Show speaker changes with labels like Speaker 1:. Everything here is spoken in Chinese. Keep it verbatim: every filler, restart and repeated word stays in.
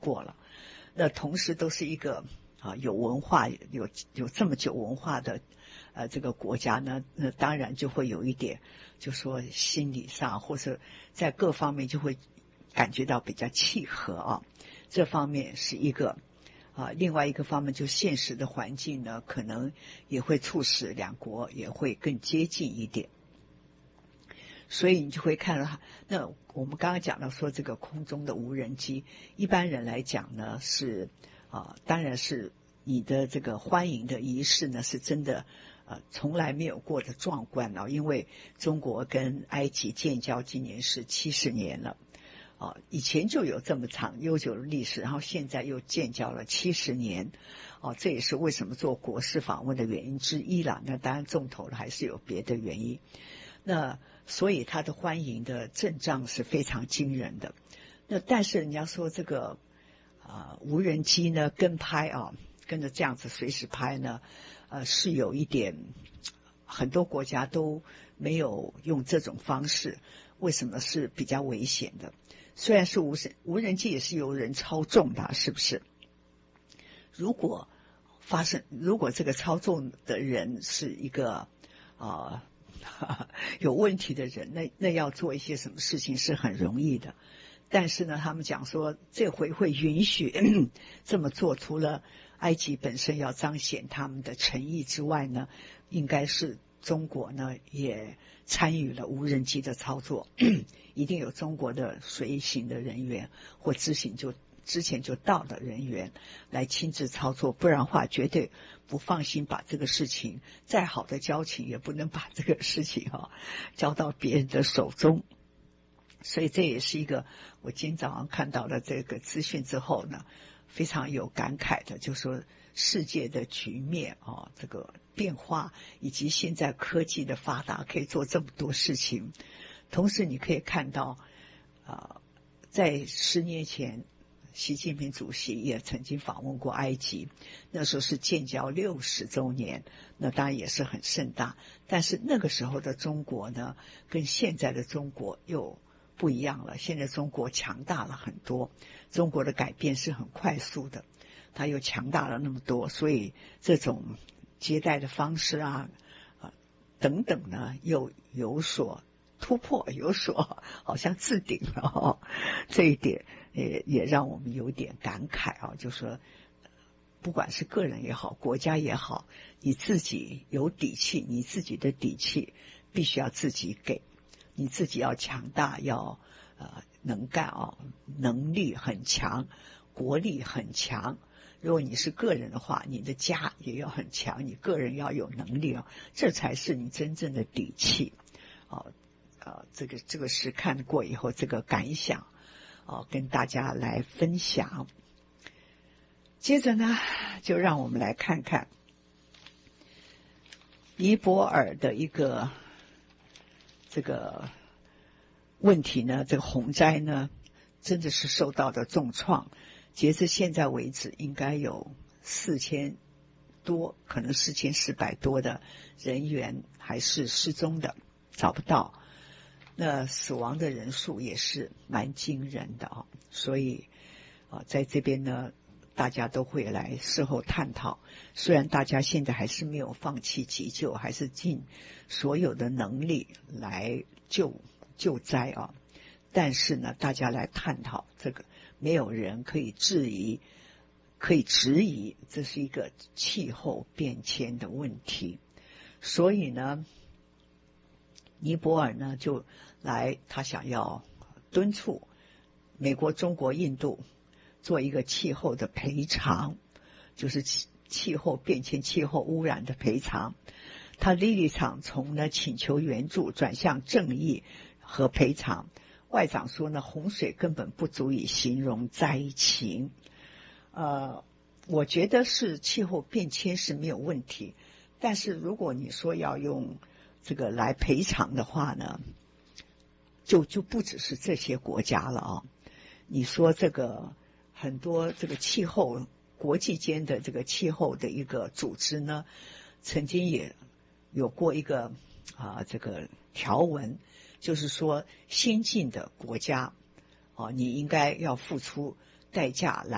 Speaker 1: 过了。那同时都是一个啊有文化有有这么久文化的呃这个国家呢，那当然就会有一点就说心理上或者在各方面就会感觉到比较契合啊，这方面是一个啊，另外一个方面就现实的环境呢，可能也会促使两国也会更接近一点。所以你就会看到，那我们刚刚讲到说这个空中的无人机，一般人来讲呢是啊，当然是你的这个欢迎的仪式呢是真的呃从来没有过的壮观了，因为中国跟埃及建交今年是七十年了。啊，以前就有这么长悠久的历史，然后现在又建交了七十年，哦、啊，这也是为什么做国事访问的原因之一啦。那当然重头的还是有别的原因。那所以他的欢迎的阵仗是非常惊人的。那但是人家说这个啊、呃、无人机呢跟拍啊，跟着这样子随时拍呢，呃是有一点，很多国家都没有用这种方式，为什么是比较危险的？虽然是无人无人机也是由人操纵的，是不是？如果发生，如果这个操纵的人是一个啊、呃、有问题的人，那那要做一些什么事情是很容易的。但是呢，他们讲说这回会允许这么做，除了埃及本身要彰显他们的诚意之外呢，应该是中国呢也参与了无人机的操作，一定有中国的随行的人员或之行就之前就到的人员来亲自操作，不然的话绝对不放心把这个事情，再好的交情也不能把这个事情啊交到别人的手中。所以这也是一个我今天早上看到了这个资讯之后呢，非常有感慨的，就是说世界的局面啊，这个变化以及现在科技的发达，可以做这么多事情。同时你可以看到啊、呃，在十年前习近平主席也曾经访问过埃及，那时候是建交六十周年，那当然也是很盛大。但是那个时候的中国呢，跟现在的中国又不一样了，现在中国强大了很多，中国的改变是很快速的，它又强大了那么多，所以这种接待的方式啊、呃、等等呢，又有所突破，有所好像置顶了哦，这一点也也让我们有点感慨啊，就说不管是个人也好，国家也好，你自己有底气，你自己的底气必须要自己给。你自己要强大，要呃能干啊，能力很强，国力很强。如果你是个人的话，你的家也要很强，你个人要有能力啊，这才是你真正的底气啊。呃，这个这个是看过以后这个感想啊，跟大家来分享。接着呢，就让我们来看看尼泊尔的一个这个问题呢，这个洪灾呢，真的是受到的重创。截至现在为止，应该有四千多，可能四千四百多的人员还是失踪的，找不到。那死亡的人数也是蛮惊人的啊，所以啊，在这边呢，大家都会来事后探讨。虽然大家现在还是没有放弃急救，还是尽所有的能力来救救灾啊，但是呢，大家来探讨这个，没有人可以质疑，可以质疑，这是一个气候变迁的问题。所以呢，尼泊尔呢就来，他想要敦促美国、中国、印度做一个气候的赔偿，就是气气候变迁、气候污染的赔偿。他立场从呢请求援助转向正义和赔偿。外长说呢，洪水根本不足以形容灾情。呃，我觉得是气候变迁是没有问题，但是如果你说要用这个来赔偿的话呢，就就不只是这些国家了啊。你说这个很多这个气候国际间的这个气候的一个组织呢，曾经也有过一个啊这个条文，就是说先进的国家啊，你应该要付出代价来